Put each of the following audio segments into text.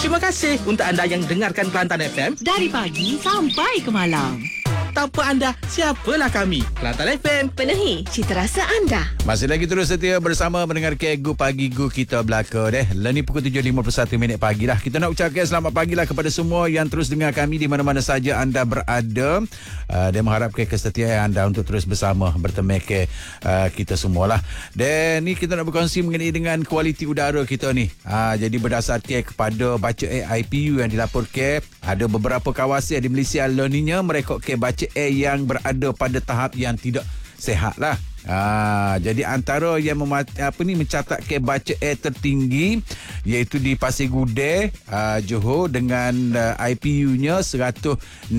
Terima kasih untuk anda yang dengarkan Kelantan FM dari pagi sampai ke malam. Tanpa anda, siapalah kami? Kelantan FM, Penuhi cita rasa anda. Masih lagi terus setia bersama mendengar Gu Pagi Gu kita belaka deh. Ni pukul 7.51 pagi dah. Kita nak ucapkan selamat pagilah kepada semua yang terus dengar kami di mana-mana saja anda berada. Dan mengharapkan kesetiaan anda untuk terus bersama bertemu ke kita semualah. Dan ni kita nak berkongsi mengenai dengan kualiti udara kita ni. Jadi berdasarkan kepada baca air IPU yang dilaporkan, ada beberapa kawasan di Malaysia loninya merekod ke baca air yang berada pada tahap yang tidak sihat lah. Jadi antara yang mencatatkan baca air tertinggi iaitu di Pasir Gudang, Johor dengan IPU-nya 165,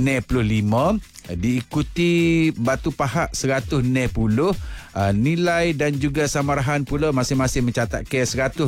diikuti Batu Pahat 160, Nilai dan juga Samarahan pula masing-masing mencatatkan 159,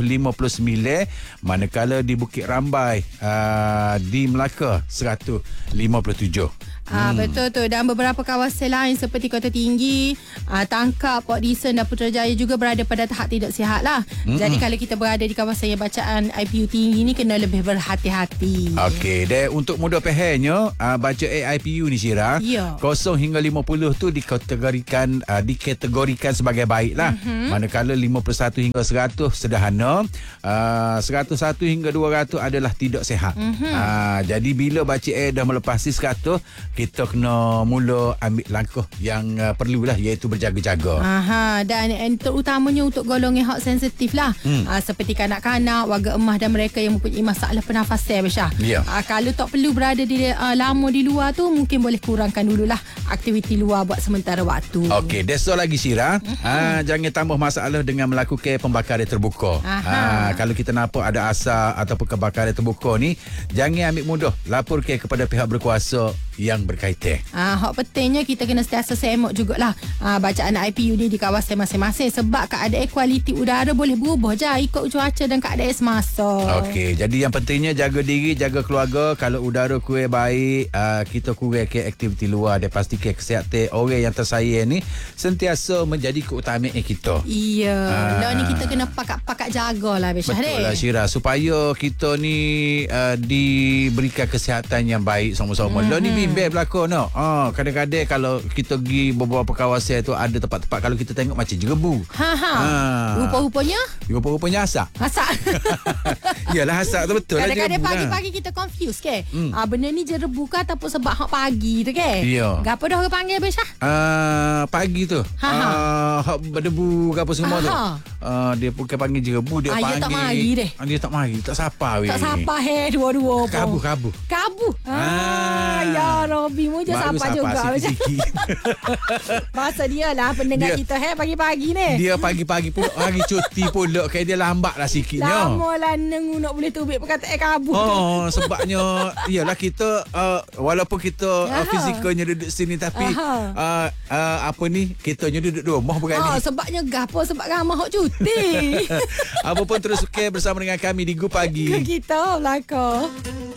manakala di Bukit Rambai di Melaka 157. Betul tu. Dan beberapa kawasan lain seperti Kota Tinggi, Tangkap, Port Dickson dan Putrajaya juga berada pada tahap tidak sihat lah. Jadi kalau kita berada di kawasan yang bacaan IPU tinggi ni, kena lebih berhati-hati. Okey, dan untuk mudah fahamnya, baca IPU ni Syira, 0 hingga 50 tu dikategorikan sebagai baik lah. Manakala 51 hingga 100 sederhana, 101 hingga 200 adalah tidak sihat. Jadi bila baca dah melepasi 100, kita kena mula ambil langkah yang perlulah, iaitu berjaga-jaga. Dan terutamanya untuk golongan hak sensitif lah. Seperti kanak-kanak, warga emah dan mereka yang mempunyai masalah pernafasan, Syah. Kalau tak perlu berada lama di luar tu, mungkin boleh kurangkan dululah aktiviti luar buat sementara waktu. Okey, that's all lagi Syira. Jangan tambah masalah dengan melakukan pembakaran terbuka. Kalau kita nampak ada asap ataupun kebakaran terbuka ni, jangan ambil mudah, laporkan kepada pihak berkuasa yang berkaitan. Hak pentingnya kita kena sentiasa semak jugalah bacaan IPU ni di kawasan masing-masing, sebab keadaan kualiti udara boleh berubah je ikut cuaca dan keadaan semasa. Okey, jadi yang pentingnya jaga diri, jaga keluarga. Kalau udara kurang baik, kita kurangkan aktiviti luar dan pastikan kesihatan orang yang tersayang ni sentiasa menjadi keutamaan kita. Iya. Lah ni kita kena pakat jagalah, Syah. Betul lah Syira, supaya kita ni diberikan kesihatan yang baik sama-sama. Lah ni bimbang berlaku no. Kadang-kadang kalau kita pergi beberapa kawasan tu, ada tempat-tempat kalau kita tengok macam jerebu. Rupa-rupanya asap. Yalah, asap tu betul lah. Kadang-kadang pagi-pagi kita confuse ke. Benda ni jerebu ke ataupun sebab hak pagi tu ke? Ya. Gapo dah orang panggil, Syah? Pagi tu. Hak berdebu ke apa semua tu. Dia bukan panggil jerebu, dia panggil. Dia tak mari deh. Dia tak mari, tak sapa weh. Tak sapa dua-dua pun. Kabu. Ya Robi mu je sapa juga. Masa dia lah pendengar kita pagi-pagi ni. Dia pagi-pagi pun hari cuti pula, kayak dia lambat lah sikitnya. Lama lah nengu nak boleh tubik perkataan kabu. Sebabnya iyalah kita walaupun kita fizikalnya duduk sini, tapi kitanya duduk di rumah bukan ni. Sebabnya gapo? Sebab ramah hok cuti. Apa pun terus bersama dengan kami di Gu Pagi. Kita belakang.